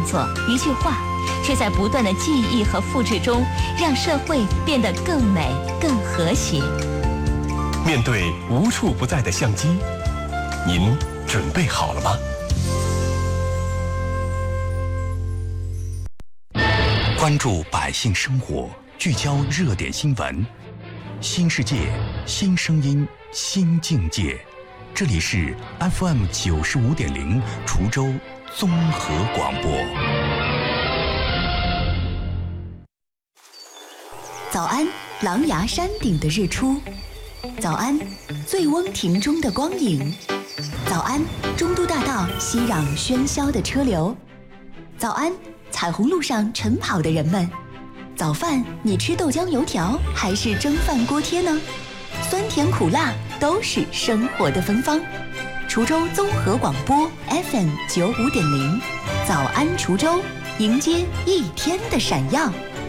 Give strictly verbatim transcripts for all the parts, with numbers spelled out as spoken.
作、一句话，却在不断的记忆和复制中，让社会变得更美、更和谐。 面对无处不在的相机，您准备好了吗？ 关注百姓生活，聚焦热点新闻，新世界，新声音，新境界。这里是 F M 九十五点零滁州综合广播。 早安，狼牙山顶的日出；早安，醉翁亭中的光影；早安，中都大道熙攘喧嚣的车流；早安，彩虹路上晨跑的人们。早饭你吃豆浆油条还是蒸饭锅贴呢？酸甜苦辣都是生活的芬芳。滁州综合广播 F M 九五点零，早安滁州，迎接一天的闪耀。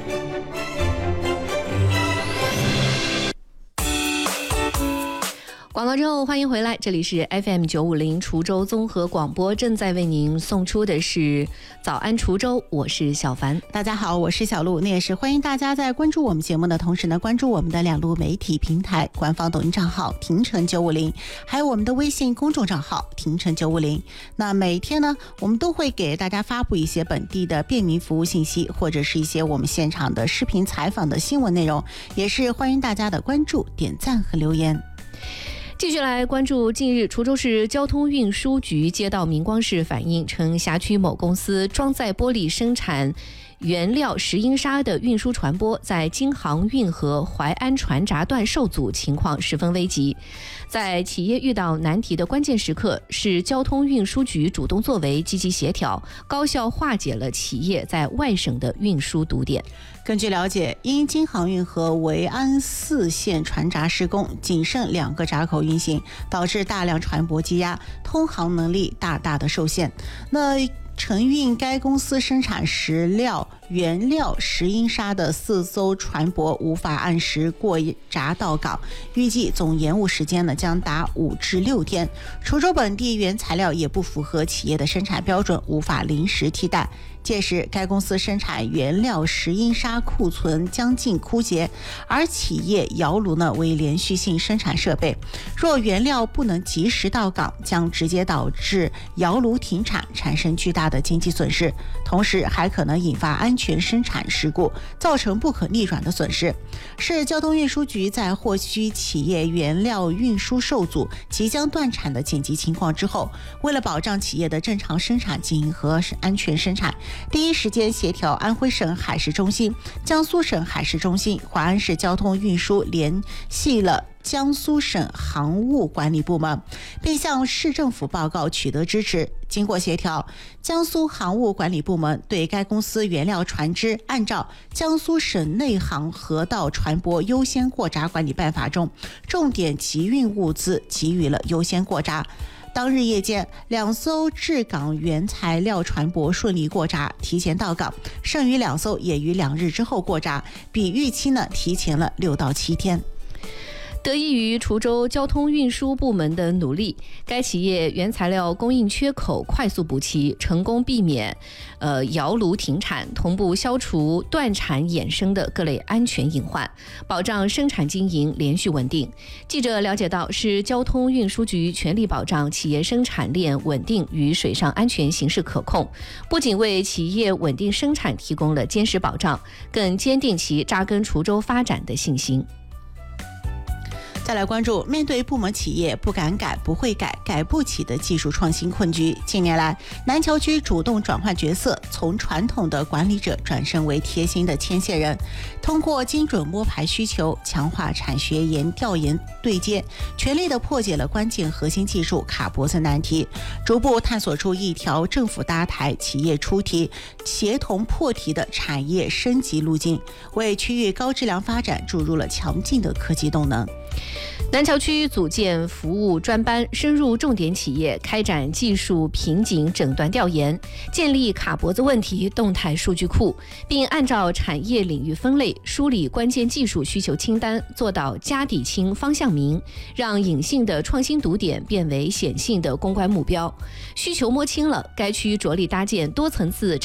广告之后欢迎回来，这里是 F M 九五零滁州综合广播，正在为您送出的是早安滁州，我是小凡。 大家好，我是小鹿。那也是欢迎大家在关注我们节目的同时呢，关注我们的两路媒体平台，官方抖音账号亭城九五零，还有我们的微信公众账号亭城九五零。那每天呢，我们都会给大家发布一些本地的便民服务信息，或者是一些我们现场的视频采访的新闻内容，也是欢迎大家的关注、点赞和留言。 继续来关注，近日滁州市交通运输局接到明光市反映，称辖区某公司装载玻璃生产原料石英砂的运输船舶在京杭运河淮安船闸段受阻，情况十分危急。在企业遇到难题的关键时刻，市交通运输局主动作为，积极协调，高效化解了企业在外省的运输堵点。 根据了解，因京杭运河维安四线船闸施工，仅剩两个闸口运行，导致大量船舶积压，通航能力大大的受限。那承运该公司生产石料原料石英砂的四艘船舶无法按时过闸到港，预计总延误时间呢将达五至六天。滁州本地原材料也不符合企业的生产标准，无法临时替代。届时该公司生产原料石英砂库存将近枯竭，而企业窑炉呢为连续性生产设备，若原料不能及时到港，将直接导致窑炉停产，产生巨大的经济损失，同时还可能引发安全生产事故，造成不可逆转的损失。市交通运输局在获悉企业原料运输受阻、即将断产的紧急情况之后，为了保障企业的正常生产经营和安全生产，第一时间协调安徽省海事中心、江苏省海事中心、淮安市交通运输联系了江苏省航务管理部门，并向市政府报告取得支持。经过协调，江苏航务管理部门对该公司原料船只按照江苏省内航河道船舶优先过闸管理办法中重点集运物资给予了优先过闸。当日夜间，两艘至港原材料船舶顺利过闸，提前到港，剩余两艘也于两日之后过闸，比预期呢提前了六到七天。 得益于滁州交通运输部门的努力，该企业原材料供应缺口快速补齐，成功避免呃窑炉停产，同步消除断产衍生的各类安全隐患，保障生产经营连续稳定。记者了解到，市交通运输局全力保障企业生产链稳定与水上安全形势可控，不仅为企业稳定生产提供了坚实保障，更坚定其扎根滁州发展的信心。 再来关注，面对部门企业不敢改、不会改、改不起的技术创新困局，近年来南桥区主动转换角色，从传统的管理者转身为贴心的牵线人，通过精准摸排需求，强化产学研调研对接，全力的破解了关键核心技术卡脖子难题，逐步探索出一条政府搭台、企业出题、协同破题的产业升级路径，为区域高质量发展注入了强劲的科技动能。 南桥区组建服务专班，深入重点企业开展技术瓶颈诊断调研，建立卡脖子问题动态数据库，并按照产业领域分类梳理关键技术需求清单，做到家底清方向明，让隐性的创新堵点变为显性的攻关目标。需求摸清了，该区着力搭建多层次